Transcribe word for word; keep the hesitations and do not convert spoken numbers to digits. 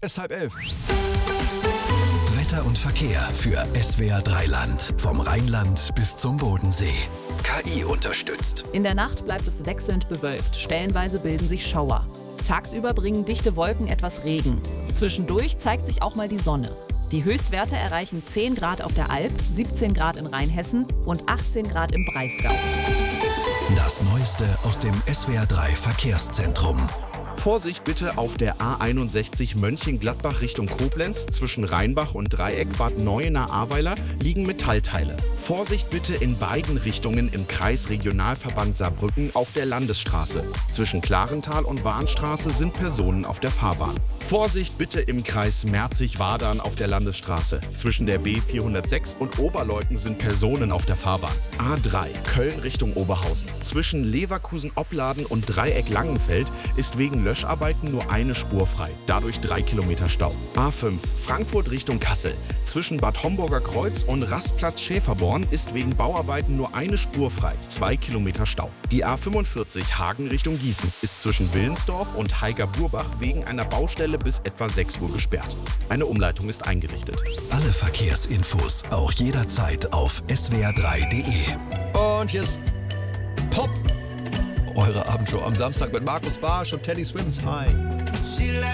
Es ist halb elf. Wetter und Verkehr für S W R drei Land. Vom Rheinland bis zum Bodensee. K I unterstützt. In der Nacht bleibt es wechselnd bewölkt. Stellenweise bilden sich Schauer. Tagsüber bringen dichte Wolken etwas Regen. Zwischendurch zeigt sich auch mal die Sonne. Die Höchstwerte erreichen zehn Grad auf der Alp, siebzehn Grad in Rheinhessen und achtzehn Grad im Breisgau. Das Neueste aus dem S W R drei Verkehrszentrum. Vorsicht bitte auf der A einundsechzig Mönchengladbach Richtung Koblenz. Zwischen Rheinbach und Dreieck Bad Neuenahr-Ahrweiler liegen Metallteile. Vorsicht bitte in beiden Richtungen im Kreisregionalverband Saarbrücken auf der Landesstraße. Zwischen Klarental und Warnstraße sind Personen auf der Fahrbahn. Vorsicht bitte im Kreis Merzig-Wadern auf der Landesstraße. Zwischen der B vierhundertsechs und Oberleuten sind Personen auf der Fahrbahn. A drei Köln Richtung Oberhausen. Zwischen Leverkusen-Opladen und Dreieck-Langenfeld ist wegen Löscharbeiten nur eine Spur frei. Dadurch drei Kilometer Stau. A fünf Frankfurt Richtung Kassel. Zwischen Bad Homburger Kreuz und Rastplatz Schäferborn ist wegen Bauarbeiten nur eine Spur frei. Zwei Kilometer Stau. Die A fünfundvierzig Hagen Richtung Gießen ist zwischen Willensdorf und Heiger-Burbach wegen einer Baustelle bis etwa sechs Uhr gesperrt. Eine Umleitung ist eingerichtet. Alle Verkehrsinfos auch jederzeit auf S W R drei Punkt de. Und hier ist Pop. Eure Abendshow am Samstag mit Markus Barsch und Teddy Swims. Hi.